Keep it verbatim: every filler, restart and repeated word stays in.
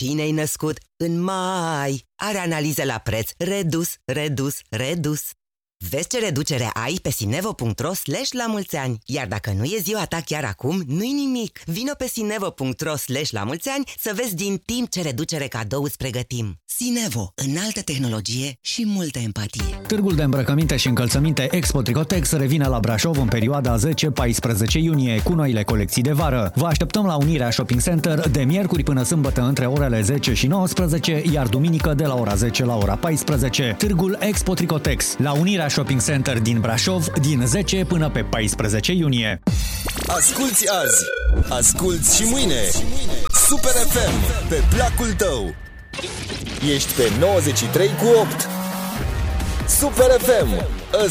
cine-i născut în mai are analiză la preț redus, redus, redus. Vezi ce reducere ai pe sinevo.ro slash la mulți ani. Iar dacă nu e ziua ta chiar acum, nu-i nimic. Vino pe sinevo.ro slash la mulți ani să vezi din timp ce reducere cadou îți pregătim. Sinevo. Înaltă tehnologie și multă empatie. Târgul de îmbrăcăminte și încălțăminte Expo Tricotex revine la Brașov în perioada zece paisprezece iunie cu noile colecții de vară. Vă așteptăm la Unirea Shopping Center de miercuri până sâmbătă între orele zece și nouăsprezece, iar duminică de la ora zece la ora paisprezece. Târgul Expo Tricotex la Unirea Shopping Center din Brașov din zece până pe paisprezece iunie. Asculți azi, asculți și mâine. Super F M, pe placul tău. Ești pe nouăzeci și trei cu opt. Super F M.